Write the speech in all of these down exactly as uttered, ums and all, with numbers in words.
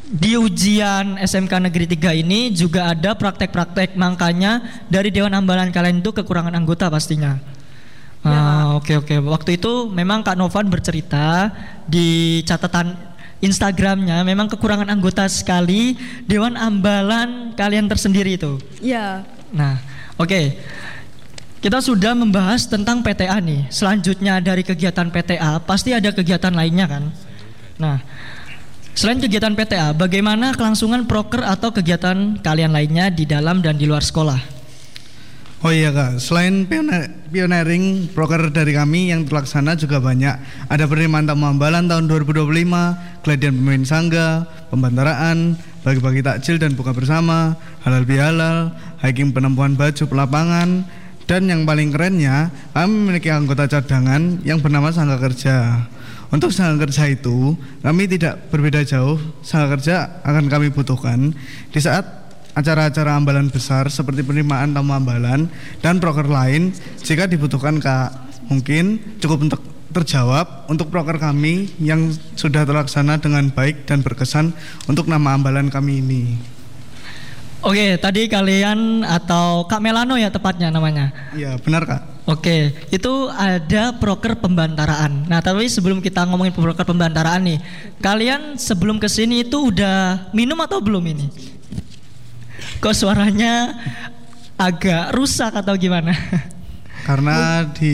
di ujian S M K Negeri tiga ini juga ada praktek-praktek, makanya dari Dewan Ambalan kalian itu kekurangan anggota pastinya. Oke Ya, uh, oke. Okay, okay. Waktu itu memang Kak Novan bercerita di catatan Instagramnya memang kekurangan anggota sekali Dewan Ambalan kalian tersendiri itu. Ya. Nah, oke. Okay. Kita sudah membahas tentang P T A nih. Selanjutnya dari kegiatan P T A pasti ada kegiatan lainnya kan. Nah, selain kegiatan P T A, bagaimana kelangsungan proker atau kegiatan kalian lainnya di dalam dan di luar sekolah? Oh iya Kak, selain pioneering, proker dari kami yang terlaksana juga banyak. Ada penerimaan tamu ambalan tahun dua ribu dua puluh lima, geladian pemimpin sangga, pembantaraan, bagi-bagi takjil dan buka bersama, halal bihalal, hiking penemuan baju pelapangan, dan yang paling kerennya, kami memiliki anggota cadangan yang bernama Sangga Kerja. Untuk Sangga Kerja itu, kami tidak berbeda jauh. Sangga Kerja akan kami butuhkan di saat acara-acara ambalan besar seperti penerimaan tamu ambalan dan proker lain jika dibutuhkan Kak. Mungkin cukup untuk terjawab untuk proker kami yang sudah terlaksana dengan baik dan berkesan untuk nama ambalan kami ini. Oke, tadi kalian atau Kak Melano ya tepatnya namanya? Iya, benar Kak. Oke, itu ada proker pembantaraan. Nah, tapi sebelum kita ngomongin proker pembantaraan nih, kalian sebelum kesini itu udah minum atau belum ini? Kok suaranya agak rusak atau gimana? Karena di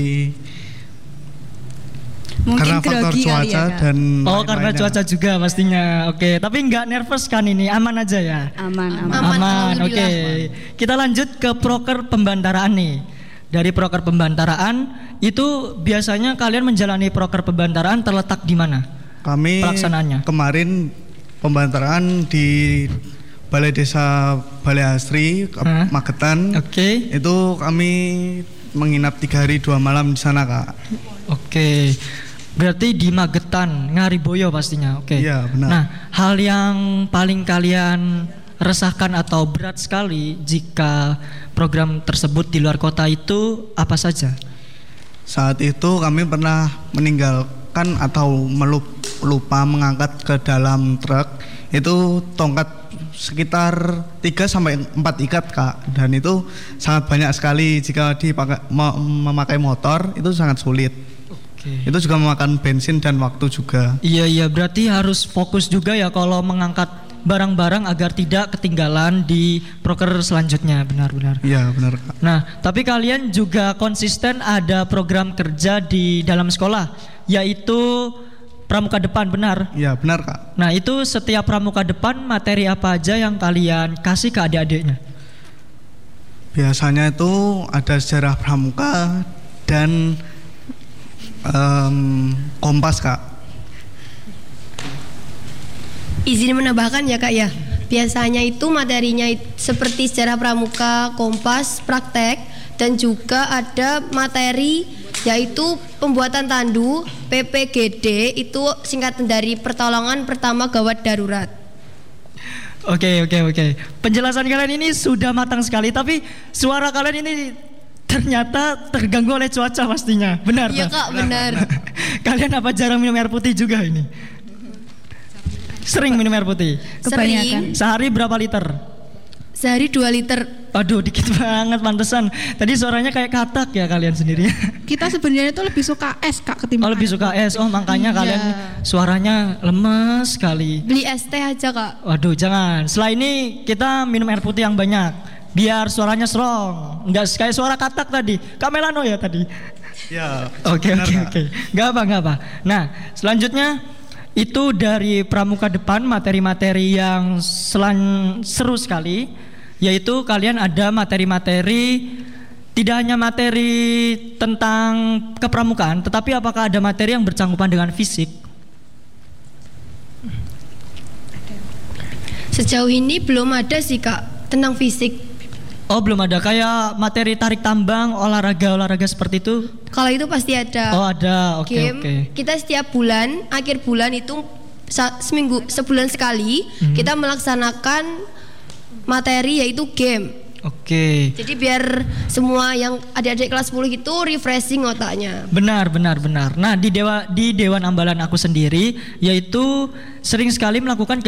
Mungkin karena faktor grogi kali cuaca ya, Kak. dan Oh, karena lain-lainnya. cuaca juga pastinya. Oke, tapi nggak nervous kan ini? Aman aja ya? Aman, aman. Aman, Aman, oke. alhamdulillah. Kita lanjut ke proker pembantaraan nih. Dari proker pembantaraan itu biasanya kalian menjalani proker pembantaraan terletak di mana? Kami Pelaksanaannya. kemarin pembantaraan di Balai Desa Balai Asri Hah? Magetan. Oke. Itu kami menginap tiga hari dua malam di sana Kak. Oke. Berarti di Magetan, Ngariboyo pastinya. Oke. Iya, benar. Nah, hal yang paling kalian resahkan atau berat sekali jika program tersebut di luar kota itu apa saja? Saat itu kami pernah meninggalkan atau melup- lupa mengangkat ke dalam truk itu tongkat sekitar tiga sampai empat ikat Kak, dan itu sangat banyak sekali jika dipakai me- memakai motor itu sangat sulit. Oke. Itu juga memakan bensin dan waktu juga. Iya iya, berarti harus fokus juga ya kalau mengangkat barang-barang agar tidak ketinggalan di proker selanjutnya. Benar-benar. Iya benar Kak. Nah, tapi kalian juga konsisten ada program kerja di dalam sekolah, yaitu pramuka depan, benar? Iya benar Kak. Nah, itu setiap pramuka depan materi apa aja yang kalian kasih ke adik-adiknya? Biasanya itu ada sejarah pramuka dan em, kompas Kak. Izin menambahkan ya Kak ya. Biasanya itu materinya it- seperti sejarah pramuka, kompas, praktek, dan juga ada materi yaitu pembuatan tandu, P P G D, itu singkatan dari pertolongan pertama gawat darurat. Oke oke oke. Penjelasan kalian ini sudah matang sekali, tapi suara kalian ini ternyata terganggu oleh cuaca pastinya. Benar? Iya Pak? Kak, benar. Kalian apa jarang minum air putih juga ini? Sering minum air putih? Kebanyakan. Sehari berapa liter? Sehari dua liter. Aduh, dikit banget pantesan. Tadi suaranya kayak katak ya kalian sendiri. Kita sebenarnya itu lebih suka es Kak ketimbang Oh, lebih air suka putih. es. Oh, makanya Iya. kalian suaranya lemes sekali. Beli es teh aja Kak. Waduh, jangan. Setelah ini kita minum air putih yang banyak, biar suaranya strong. Enggak kayak suara katak tadi. Kak Melano ya tadi. Ya. Oke benar, oke Kak. oke. Gak apa gak apa. Nah, selanjutnya itu dari pramuka depan materi-materi yang selan seru sekali, yaitu kalian ada materi-materi, tidak hanya materi tentang kepramukaan, tetapi apakah ada materi yang bercangkupan dengan fisik? Sejauh ini belum ada sih Kak tentang fisik. Oh, belum ada kayak materi tarik tambang, olahraga-olahraga seperti itu? Kalau itu pasti ada. Oh, ada. Oke Game oke. kita setiap bulan, akhir bulan itu sa- seminggu sebulan sekali Hmm. kita melaksanakan materi yaitu game. Oke. Jadi biar semua yang adik-adik kelas sepuluh itu refreshing otaknya. Benar, benar, benar. Nah, di dewa di Dewan Ambalan aku sendiri, yaitu sering sekali melakukan